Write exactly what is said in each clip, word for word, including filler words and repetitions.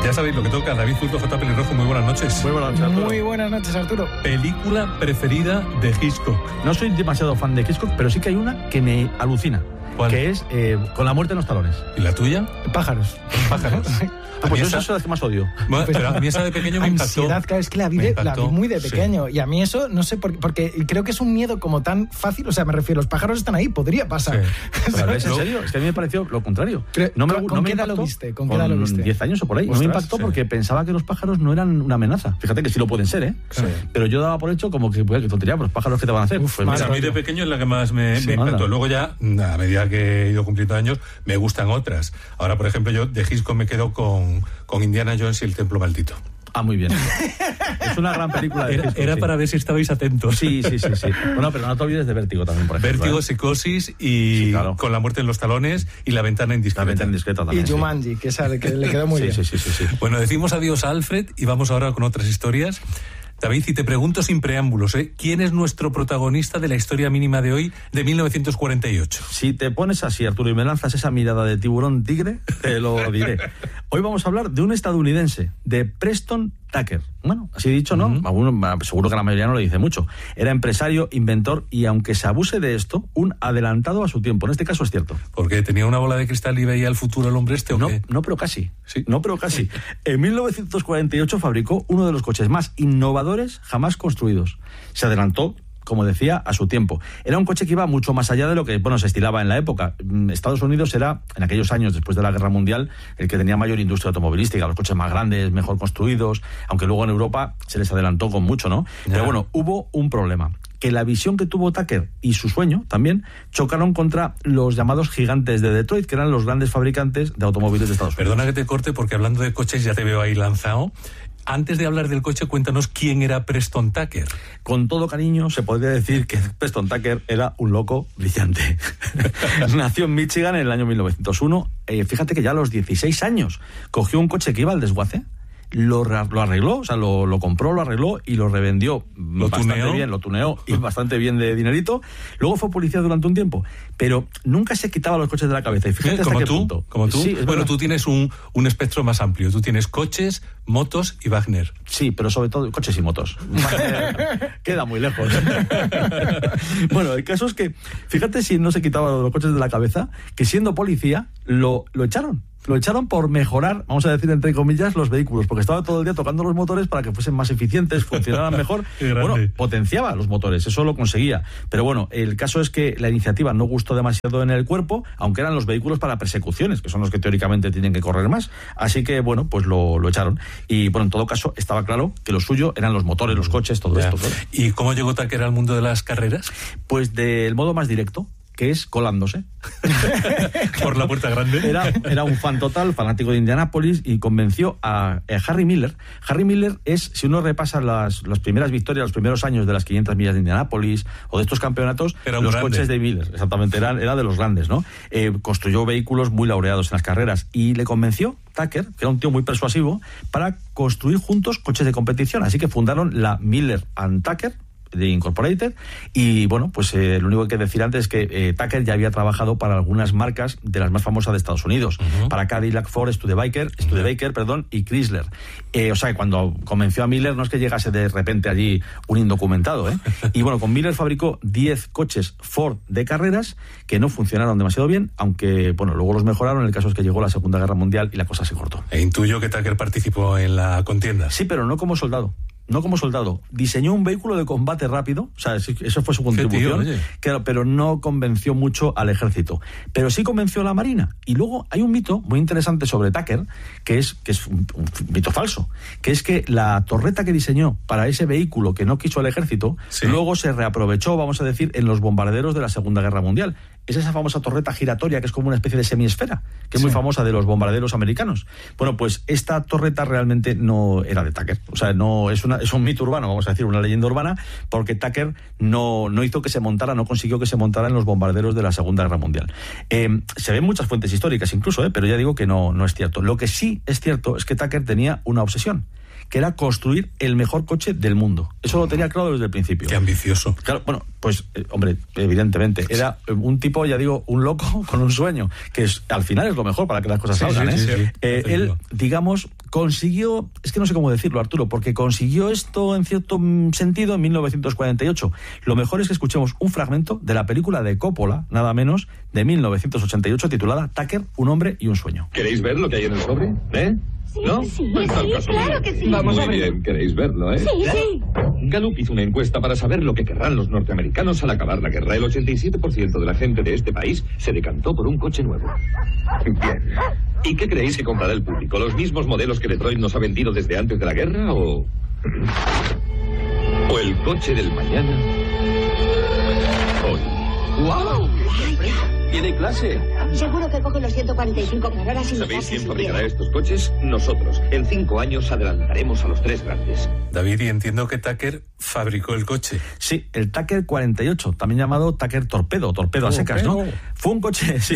Ya sabéis lo que toca. David Zurdo, J. Pelirrojo, muy buenas noches. Muy buenas noches, Arturo. Muy buenas noches, Arturo. Película preferida de Hitchcock. No soy demasiado fan de Hitchcock, pero sí que hay una que me alucina. ¿Cuál? Que es eh, Con la muerte en los talones. ¿Y la tuya? Pájaros. Pájaros. Ah, pues esa... eso es la que más odio. Bueno, pero a mí esa de pequeño me impactó. Ansiedad, claro, es que la vi, de, la vi muy de pequeño. Sí. Y a mí eso, no sé, por, porque creo que es un miedo como tan fácil. O sea, me refiero, los pájaros están ahí, podría pasar. Sí. Pero, ¿es en serio? Es que a mí me pareció lo contrario. Pero, no me, ¿Con, no ¿con me qué edad impactó, lo viste? ¿Con qué edad lo viste? diez años o por ahí. Ostras, no me impactó sí. porque pensaba que los pájaros no eran una amenaza. Fíjate que sí lo pueden ser, ¿eh? Sí. Pero yo daba por hecho como que, pues, que tontería, pues los pájaros, ¿qué te van a hacer? Uf, pues, mira, a mí de pequeño es la que más me, sí, me impactó. Luego ya, a medida que he ido cumpliendo años, me gustan otras. Ahora, por ejemplo, yo de Hitchcock me quedo con, con Indiana Jones y el Templo Maldito. Ah, muy bien. Es una gran película de Era, Hitchcock, era sí. para ver si estabais atentos. Sí, sí, sí, sí. Bueno, pero no te olvides de Vértigo también, por ejemplo. Vértigo, ¿eh? Psicosis y sí, claro. Con la muerte en los talones y La ventana indiscreta. La ventana indiscreta también. Y Jumanji, sí. que, esa, que le quedó muy sí, bien. Sí, sí, sí, sí. Bueno, decimos adiós a Alfred y vamos ahora con otras historias. David, y te pregunto sin preámbulos, ¿eh? ¿Quién es nuestro protagonista de la historia mínima de hoy, de mil novecientos cuarenta y ocho? Si te pones así, Arturo, y me lanzas esa mirada de tiburón tigre, te lo diré. Hoy vamos a hablar de un estadounidense, de Preston Tucker. Bueno, así dicho, ¿no? Uh-huh. Alguno, seguro que la mayoría no le dice mucho. Era empresario, inventor y, aunque se abuse de esto, un adelantado a su tiempo. En este caso es cierto. ¿Porque tenía una bola de cristal y veía el futuro el hombre este o no, qué? No, pero casi. Sí. No, pero casi. En mil novecientos cuarenta y ocho fabricó uno de los coches más innovadores jamás construidos. Se adelantó, como decía, a su tiempo. Era un coche que iba mucho más allá de lo que, bueno, se estilaba en la época. Estados Unidos era, en aquellos años, después de la Guerra Mundial, el que tenía mayor industria automovilística, los coches más grandes, mejor construidos, aunque luego en Europa se les adelantó con mucho, ¿no? Ya. Pero bueno, hubo un problema. Que la visión que tuvo Tucker y su sueño también chocaron contra los llamados gigantes de Detroit, que eran los grandes fabricantes de automóviles de Estados Unidos. Perdona que te corte, porque hablando de coches ya te veo ahí lanzado. Antes de hablar del coche, cuéntanos quién era Preston Tucker. Con todo cariño, se podría decir que Preston Tucker era un loco brillante. Nació en Michigan en el año mil novecientos uno. Eh, fíjate que ya a los dieciséis años cogió un coche que iba al desguace. Lo, lo arregló, o sea, lo, lo compró, lo arregló y lo revendió ¿Lo bastante tuneó? bien, lo tuneó y bastante bien de dinerito. Luego fue policía durante un tiempo, pero nunca se quitaba los coches de la cabeza. Y fíjate hasta como qué tú, punto. como tú. Sí, bueno, verdad. Tú tienes un, un espectro más amplio. Tú tienes coches, motos y Wagner. Sí, pero sobre todo coches y motos. Queda muy lejos. Bueno, el caso es que, fíjate si no se quitaba los coches de la cabeza, que siendo policía lo, lo echaron. Lo echaron por mejorar, vamos a decir entre comillas, los vehículos, porque estaba todo el día tocando los motores para que fuesen más eficientes, funcionaran mejor. Bueno, potenciaba los motores, eso lo conseguía. Pero bueno, el caso es que la iniciativa no gustó demasiado en el cuerpo, aunque eran los vehículos para persecuciones, que son los que teóricamente tienen que correr más. Así que, bueno, pues lo, lo echaron. Y bueno, en todo caso, estaba claro que lo suyo eran los motores, los coches, todo ya. esto. Claro. ¿Y cómo llegó Tucker al mundo de las carreras? Pues del modo más directo, que es colándose. Por la puerta grande. Era, era un fan total, fanático de Indianápolis, y convenció a, a Harry Miller. Harry Miller es, si uno repasa las, las primeras victorias, los primeros años de las quinientas millas de Indianápolis o de estos campeonatos, los grande. Coches de Miller, exactamente, eran, era de los grandes, ¿no? Eh, construyó vehículos muy laureados en las carreras y le convenció Tucker, que era un tío muy persuasivo, para construir juntos coches de competición. Así que fundaron la Miller and Tucker de Incorporated, y bueno, pues eh, lo único que hay que decir antes es que eh, Tucker ya había trabajado para algunas marcas de las más famosas de Estados Unidos, uh-huh. para Cadillac, Ford, Studebaker, Studebaker, uh-huh. perdón, y Chrysler. Eh, o sea, que cuando convenció a Miller no es que llegase de repente allí un indocumentado, ¿eh? Y bueno, con Miller fabricó diez coches Ford de carreras que no funcionaron demasiado bien, aunque bueno, luego los mejoraron. El caso es que llegó la Segunda Guerra Mundial y la cosa se cortó. E intuyo que Tucker participó en la contienda. Sí, pero no como soldado. No como soldado. Diseñó un vehículo de combate rápido, o sea, eso fue su contribución, tío, claro, pero no convenció mucho al ejército. Pero sí convenció a la Marina. Y luego hay un mito muy interesante sobre Tucker, que es, que es un, un mito falso, que es que la torreta que diseñó para ese vehículo que no quiso el ejército, sí. luego se reaprovechó, vamos a decir, en los bombarderos de la Segunda Guerra Mundial. Es esa famosa torreta giratoria que es como una especie de semiesfera, que es sí. muy famosa de los bombarderos americanos. Bueno, pues esta torreta realmente no era de Tucker. O sea, no es una es un mito urbano, vamos a decir, una leyenda urbana, porque Tucker no, no hizo que se montara, no consiguió que se montara en los bombarderos de la Segunda Guerra Mundial. Eh, se ven muchas fuentes históricas incluso, eh, pero ya digo que no, no es cierto. Lo que sí es cierto es que Tucker tenía una obsesión, que era construir el mejor coche del mundo. Eso lo tenía claro desde el principio. Qué ambicioso. Claro, bueno, pues, eh, hombre, evidentemente, era un tipo, ya digo, un loco con un sueño, que es, al final es lo mejor para que las cosas sí, salgan, sí, ¿eh? Sí, sí. Eh, él, digamos, consiguió, es que no sé cómo decirlo, Arturo, porque consiguió esto en cierto sentido en mil novecientos cuarenta y ocho. Lo mejor es que escuchemos un fragmento de la película de Coppola, nada menos, de mil novecientos ochenta y ocho, titulada Tucker, un hombre y un sueño. ¿Queréis ver lo que hay en el sobre? ¿Eh? Sí, ¿No? sí, sí, claro que sí. Vamos Muy bien, queréis verlo, ¿eh? Sí, sí. Gallup hizo una encuesta para saber lo que querrán los norteamericanos al acabar la guerra. El ochenta y siete por ciento de la gente de este país se decantó por un coche nuevo. Bien. ¿Y qué creéis que comprará el público? ¿Los mismos modelos que Detroit nos ha vendido desde antes de la guerra o... o el coche del mañana? Hoy. ¡Wow! ¿Tiene clase? Seguro que coge los ciento cuarenta y cinco por hora sin ¿Sabéis quién si fabricará quiere. estos coches? Nosotros. En cinco años adelantaremos a los tres grandes. David, y entiendo que Tucker fabricó el coche. Sí, el Tucker cuarenta y ocho, también llamado Tucker Torpedo, torpedo a secas, ¿no? Fue un coche, sí.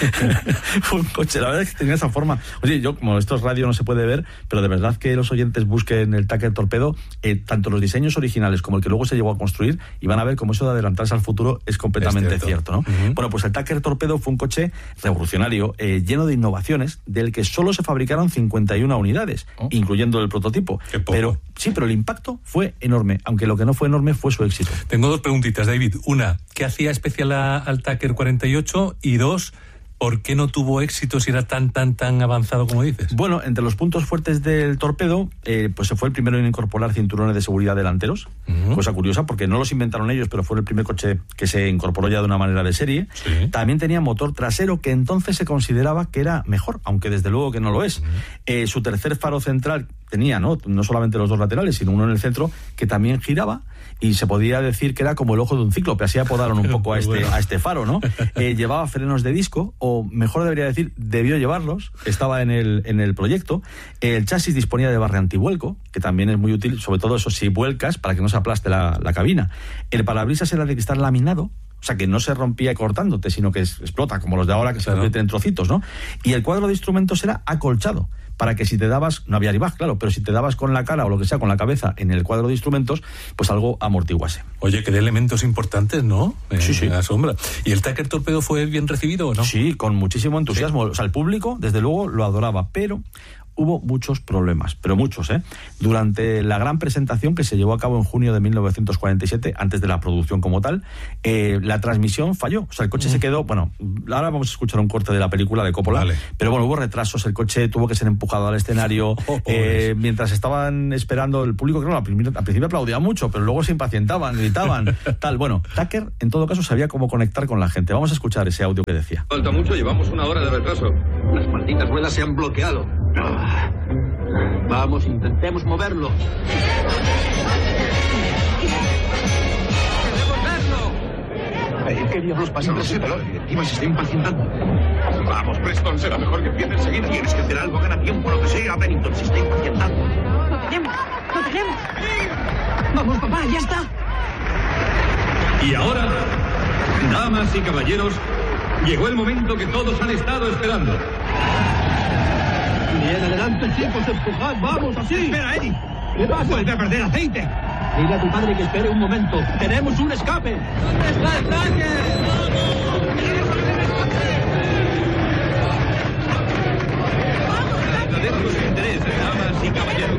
Fue un coche, la verdad es que tenía esa forma. Oye, yo, como esto es radio, no se puede ver, pero de verdad que los oyentes busquen el Tucker Torpedo, eh, tanto los diseños originales como el que luego se llegó a construir, y van a ver cómo eso de adelantarse al futuro es completamente es cierto. cierto, ¿no? Uh-huh. Bueno, pues el Tucker Torpedo fue un coche revolucionario, eh, lleno de innovaciones, del que solo se fabricaron cincuenta y una unidades, oh. incluyendo el prototipo. Qué poco. Pero sí, pero el impacto fue enorme, aunque lo que no fue enorme fue su éxito. Tengo dos preguntitas, David. Una, ¿qué hacía especial a, al Tucker cuarenta y ocho? Y dos, ¿por qué no tuvo éxito si era tan, tan, tan avanzado como dices? Bueno, entre los puntos fuertes del torpedo, eh, pues se fue el primero en incorporar cinturones de seguridad delanteros. Uh-huh. Cosa curiosa, porque no los inventaron ellos, pero fue el primer coche que se incorporó ya de una manera de serie. Sí. También tenía motor trasero, que entonces se consideraba que era mejor, aunque desde luego que no lo es. Uh-huh. Eh, su tercer faro central tenía, ¿no? no solamente los dos laterales, sino uno en el centro, que también giraba, y se podía decir que era como el ojo de un cíclope, así apodaron un poco a este, bueno. a este faro, ¿no? Eh, llevaba frenos de disco, o mejor debería decir, debió llevarlos, estaba en el, en el proyecto. El chasis disponía de barra antivuelco, que también es muy útil, sobre todo eso si vuelcas, para que no se aplaste la, la cabina. El parabrisas era de cristal laminado, o sea que no se rompía cortándote, sino que es, explota, como los de ahora, que se convierten en trocitos, ¿no? Y el cuadro de instrumentos era acolchado, para que si te dabas, no había airbag, claro, pero si te dabas con la cara o lo que sea, con la cabeza en el cuadro de instrumentos, pues algo amortiguase. Oye, que de elementos importantes, ¿no? Eh, sí, sí. Asombra. ¿Y el Tucker Torpedo fue bien recibido o no? Sí, con muchísimo entusiasmo. Sí. O sea, el público, desde luego, lo adoraba, pero hubo muchos problemas, pero muchos, ¿eh? Durante la gran presentación que se llevó a cabo en junio de mil novecientos cuarenta y siete, antes de la producción como tal, eh, la transmisión falló. O sea, el coche mm. se quedó, bueno, ahora vamos a escuchar un corte de la película de Coppola, vale. pero bueno, hubo retrasos, el coche tuvo que ser empujado al escenario, oh, oh, eh, mientras estaban esperando el público, claro, al principio, al principio aplaudía mucho, pero luego se impacientaban, gritaban, tal. Bueno, Tucker, en todo caso, sabía cómo conectar con la gente. Vamos a escuchar ese audio que decía. Falta mucho, llevamos una hora de retraso. Las malditas ruedas se han bloqueado. Vamos, intentemos moverlo. ¡Queremos verlo! ¿Qué diablos pasa? No lo sé, pero la directiva se está impacientando. Vamos, Preston, será mejor que empiece enseguida. Tienes que hacer algo, gana tiempo, lo que sea. Bennington se está impacientando. ¡Lo tenemos! ¡Lo tenemos! ¡Vamos, papá, ya está! Y ahora, damas y caballeros, llegó el momento que todos han estado esperando. Bien, adelante, chicos, empujad, vamos, así. Espera, Eddie. ¿Qué pasa? Vuelve a perder aceite. Dile a tu padre que espere un momento. Tenemos un escape. ¿Dónde está el tanque? Agradezco su interés, damas y caballeros.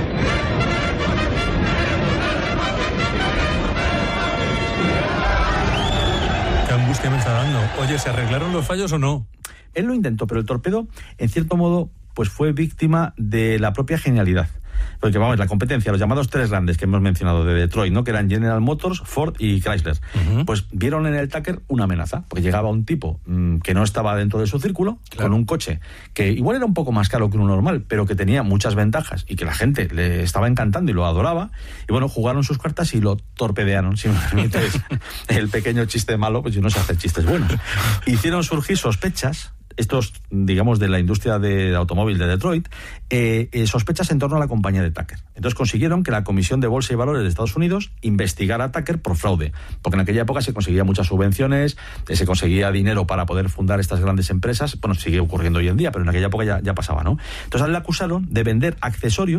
Qué angustia me está dando. Oye, ¿se arreglaron los fallos o no? Él lo intentó, pero el torpedo, en cierto modo, pues fue víctima de la propia genialidad. Porque vamos, la competencia, los llamados tres grandes que hemos mencionado de Detroit, ¿no? Que eran General Motors, Ford y Chrysler. Uh-huh. Pues vieron en el Tucker una amenaza, porque llegaba un tipo mmm, que no estaba dentro de su círculo, claro. con un coche que igual era un poco más caro que uno normal, pero que tenía muchas ventajas y que la gente le estaba encantando y lo adoraba. Y bueno, jugaron sus cartas y lo torpedearon, si me permites el pequeño chiste malo, pues yo no sé hacer chistes buenos. Hicieron surgir sospechas, estos, digamos, de la industria de automóvil de Detroit, eh, eh, sospechas en torno a la compañía de Tucker. Entonces consiguieron que la Comisión de Bolsa y Valores de Estados Unidos investigara a Tucker por fraude, porque en aquella época se conseguía muchas subvenciones, eh, se conseguía dinero para poder fundar estas grandes empresas. Bueno, sigue ocurriendo hoy en día, pero en aquella época ya, ya pasaba, ¿no? Entonces a él le acusaron de vender accesorios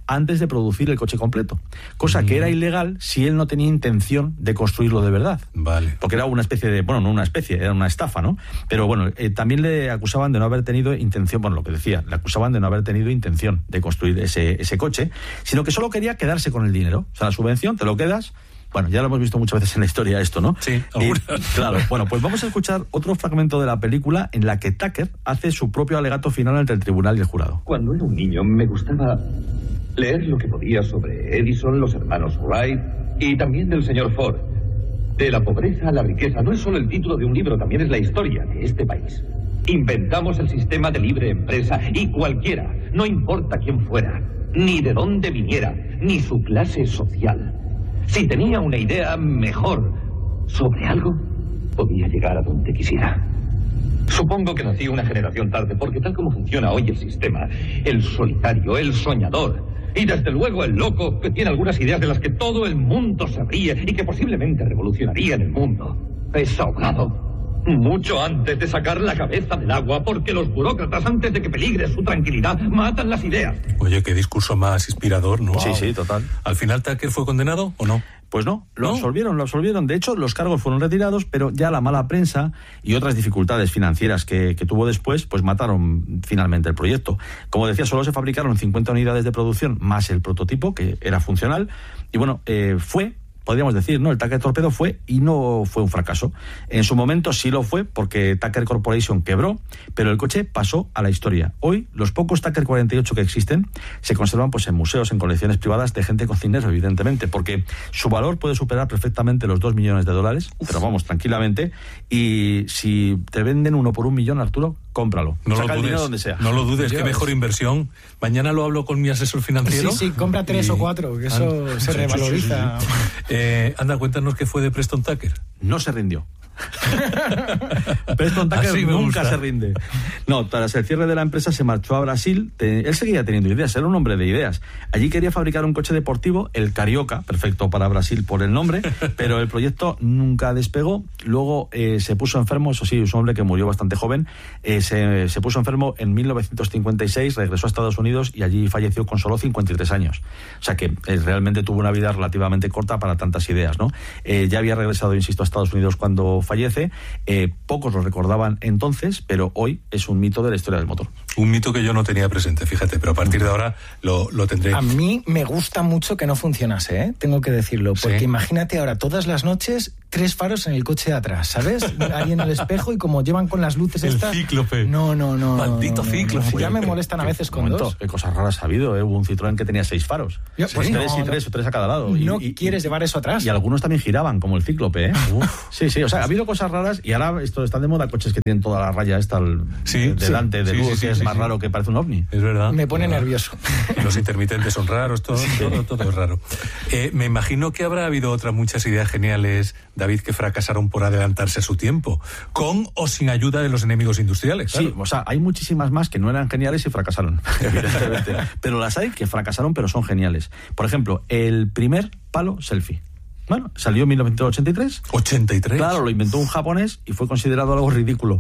antes de producir el coche completo, cosa mm. que era ilegal si él no tenía intención de construirlo de verdad. Vale. Porque era una especie de, bueno, no una especie, era una estafa, ¿no? Pero bueno, eh, también le acusaban de no haber tenido intención, bueno, lo que decía, le acusaban de no haber tenido intención de construir ese, ese coche, sino que solo quería quedarse con el dinero. O sea, la subvención, te lo quedas. Bueno, ya lo hemos visto muchas veces en la historia esto, ¿no? Sí, y, claro. Bueno, pues vamos a escuchar otro fragmento de la película en la que Tucker hace su propio alegato final ante el tribunal y el jurado. Cuando era un niño me gustaba leer lo que podía sobre Edison, los hermanos Wright y también del señor Ford. De la pobreza a la riqueza. No es solo el título de un libro, también es la historia de este país. Inventamos el sistema de libre empresa y cualquiera, no importa quién fuera, ni de dónde viniera, ni su clase social. Si tenía una idea mejor sobre algo, podía llegar a donde quisiera. Supongo que nací una generación tarde, porque tal como funciona hoy el sistema, el solitario, el soñador, y desde luego el loco, que tiene algunas ideas de las que todo el mundo se ríe y que posiblemente revolucionarían el mundo, es ahogado mucho antes de sacar la cabeza del agua, porque los burócratas, antes de que peligre su tranquilidad, matan las ideas. Oye, qué discurso más inspirador, ¿no? Sí, sí, total. ¿Al final Tucker fue condenado o no? Pues no, lo ¿No? absolvieron, lo absolvieron. De hecho, los cargos fueron retirados, pero ya la mala prensa y otras dificultades financieras que, que tuvo después, pues mataron finalmente el proyecto. Como decía, solo se fabricaron cincuenta unidades de producción, más el prototipo, que era funcional, y bueno, eh, fue... podríamos decir, ¿no? El Tucker Torpedo fue y no fue un fracaso. En su momento sí lo fue porque Tucker Corporation quebró, pero el coche pasó a la historia. Hoy, los pocos Tucker cuarenta y ocho que existen se conservan pues en museos, en colecciones privadas de gente con dinero, evidentemente, porque su valor puede superar perfectamente los dos millones de dólares, Uf. pero vamos, tranquilamente, y si te venden uno por un millón, Arturo, cómpralo. No Saca lo dudes, el dinero donde sea. No lo dudes, Dios. Qué mejor inversión. Mañana lo hablo con mi asesor financiero. Sí, sí, compra tres y... o cuatro, que eso ah, se sí, revaloriza. Sí, sí, sí. Eh, anda, cuéntanos qué fue de Preston Tucker. No se rindió. Preston Tucker nunca gusta. se rinde. No, tras el cierre de la empresa se marchó a Brasil. Te, él seguía teniendo ideas, era un hombre de ideas. Allí quería fabricar un coche deportivo, el Carioca, perfecto para Brasil por el nombre, pero el proyecto nunca despegó. Luego eh, se puso enfermo, eso sí, es un hombre que murió bastante joven. Eh, se, se puso enfermo en mil novecientos cincuenta y seis, regresó a Estados Unidos y allí falleció con solo cincuenta y tres años. O sea que eh, realmente tuvo una vida relativamente corta para tantas ideas, ¿no? Eh, ya había regresado, insisto, a Estados Unidos cuando fallece. Eh, pocos lo recordaban entonces, pero hoy es un mito de la historia del motor. Un mito que yo no tenía presente, fíjate, pero a partir de ahora lo, lo tendré. A mí me gusta mucho que no funcionase, ¿eh? Tengo que decirlo, porque ¿sí? Imagínate ahora todas las noches tres faros en el coche de atrás, ¿sabes? Ahí en el espejo y como llevan con las luces el estas... El cíclope. No, no, no. Maldito no, no, cíclope. No, ya me molestan a veces con momento, dos. Qué cosas raras ha habido, ¿eh? Hubo un Citroën que tenía seis faros. Yo, pues sí, tres no, y tres, no, o tres a cada lado. No y, y, quieres y, llevar eso atrás. Y algunos también giraban, como el cíclope, ¿eh? Uf. Sí, sí, o sea, ha habido cosas raras y ahora esto están de moda coches que tienen toda la raya esta al, sí, delante sí, de sí, luz, sí, que sí, es sí, más sí. raro que parece un ovni. Es verdad. Me pone ¿verdad? nervioso. Los intermitentes son raros, todo, todo, todo es raro. Eh, me imagino que habrá habido otras muchas ideas geniales, David, que fracasaron por adelantarse a su tiempo, con o sin ayuda de los enemigos industriales. Claro. Sí, o sea, hay muchísimas más que no eran geniales y fracasaron, evidentemente. Pero las hay que fracasaron, pero son geniales. Por ejemplo, el primer palo selfie. Bueno, salió en mil novecientos ochenta y tres. ¿ochenta y tres? Claro, lo inventó un japonés y fue considerado algo ridículo.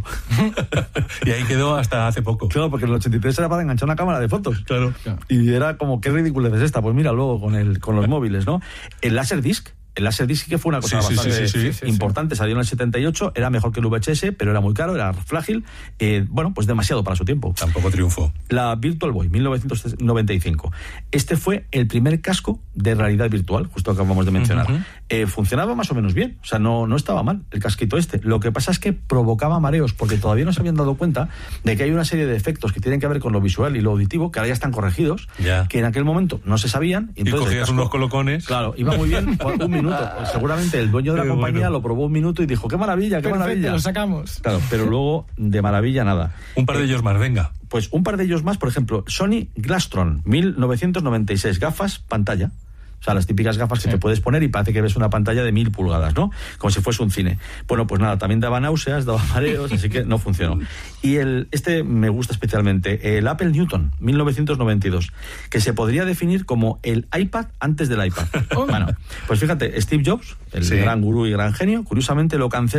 Y ahí quedó hasta hace poco. Claro, porque en el ochenta y tres era para enganchar una cámara de fotos. Claro. Y era como, qué ridículo es esta. Pues mira, luego con, el, con los móviles, ¿no? El Laserdisc. El Laserdisc sí que fue una cosa sí, bastante sí, sí, sí, sí, importante. sí. Salió en el setenta y ocho, era mejor que el V H S, pero era muy caro, era frágil. Eh, bueno, pues demasiado para su tiempo. Tampoco triunfó. La Virtual Boy, mil novecientos noventa y cinco. Este fue el primer casco de realidad virtual, justo lo que acabamos de mencionar. Uh-huh. Eh, funcionaba más o menos bien, o sea, no, no estaba mal el casquito este. Lo que pasa es que provocaba mareos, porque todavía no se habían dado cuenta de que hay una serie de efectos que tienen que ver con lo visual y lo auditivo, que ahora ya están corregidos, ya. que en aquel momento no se sabían. Y, entonces y cogías casco, unos colocones. Claro, iba muy bien un minuto. Pues seguramente el dueño de la qué compañía bueno. Lo probó un minuto y dijo, qué maravilla, qué Perfecto, maravilla. Lo sacamos. Claro, pero luego de maravilla nada. Un par de ellos más, venga. Pues un par de ellos más, por ejemplo, Sony Glastron, mil novecientos noventa y seis, gafas, pantalla. O sea, las típicas gafas sí. que te puedes poner y parece que ves una pantalla de mil pulgadas, ¿no? Como si fuese un cine. Bueno, pues nada, también daba náuseas, daba mareos, así que no funcionó. Y el este me gusta especialmente, el Apple Newton, mil novecientos noventa y dos, que se podría definir como el iPad antes del iPad. Bueno, pues fíjate, Steve Jobs, el sí. gran gurú y gran genio, curiosamente lo canceló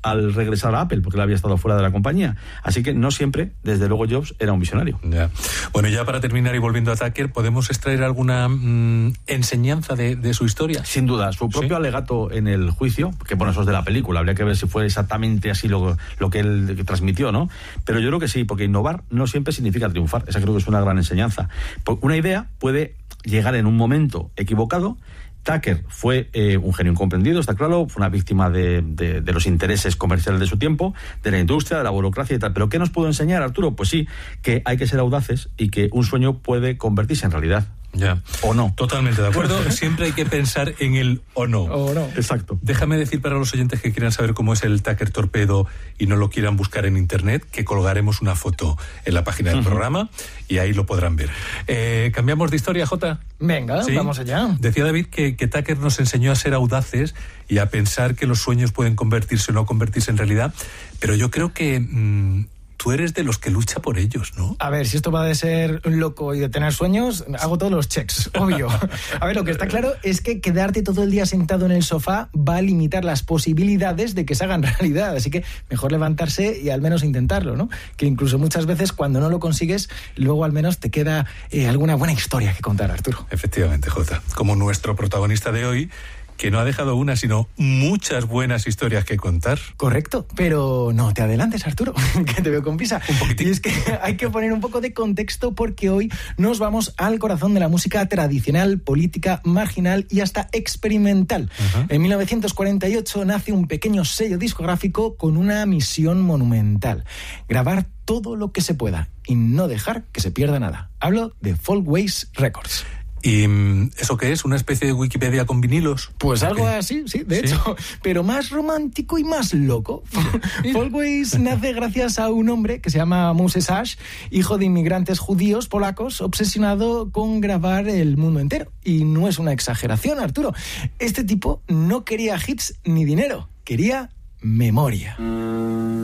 al regresar a Apple, porque él había estado fuera de la compañía. Así que no siempre, desde luego, Jobs era un visionario. Ya. Bueno, ya para terminar y volviendo a Tucker, ¿podemos extraer alguna mmm, enseñanza de, de su historia? Sin duda, su propio ¿Sí? alegato en el juicio, que bueno, eso es de la película, habría que ver si fue exactamente así lo, lo que él que transmitió, ¿no? Pero yo creo que sí, porque innovar no siempre significa triunfar. Esa creo que es una gran enseñanza. Una idea puede llegar en un momento equivocado. Tucker fue eh, un genio incomprendido, está claro, fue una víctima de, de, de los intereses comerciales de su tiempo, de la industria, de la burocracia y tal. ¿Pero qué nos pudo enseñar, Arturo? Pues sí, que hay que ser audaces y que un sueño puede convertirse en realidad. Ya. O no. Totalmente de acuerdo. Siempre hay que pensar en el o no. O no. Exacto. Déjame decir para los oyentes que quieran saber cómo es el Tucker Torpedo y no lo quieran buscar en internet, que colgaremos una foto en la página del uh-huh. programa y ahí lo podrán ver. Eh, ¿Cambiamos de historia, Jota? Venga, ¿Sí? vamos allá. Decía David que, que Tucker nos enseñó a ser audaces y a pensar que los sueños pueden convertirse o no convertirse en realidad, pero yo creo que... Mmm, tú eres de los que lucha por ellos, ¿no? A ver, si esto va de ser loco y de tener sueños, hago todos los checks, obvio. A ver, lo que está claro es que quedarte todo el día sentado en el sofá va a limitar las posibilidades de que se hagan realidad. Así que mejor levantarse y al menos intentarlo, ¿no? Que incluso muchas veces cuando no lo consigues, luego al menos te queda eh, alguna buena historia que contar, Arturo. Efectivamente, Jota. Como nuestro protagonista de hoy, que no ha dejado una, sino muchas buenas historias que contar. Correcto, pero no te adelantes, Arturo, que te veo con prisa. Un poquitín. Y es que hay que poner un poco de contexto porque hoy nos vamos al corazón de la música tradicional, política, marginal y hasta experimental. Uh-huh. En mil novecientos cuarenta y ocho nace un pequeño sello discográfico con una misión monumental: grabar todo lo que se pueda y no dejar que se pierda nada. Hablo de Folkways Records. ¿Y eso qué es? ¿Una especie de Wikipedia con vinilos? Pues algo así, sí, de ¿Sí? hecho, pero más romántico y más loco. Folkways nace gracias a un hombre que se llama Moses Ash, hijo de inmigrantes judíos polacos, obsesionado con grabar el mundo entero. Y no es una exageración, Arturo. Este tipo no quería hits ni dinero, quería memoria.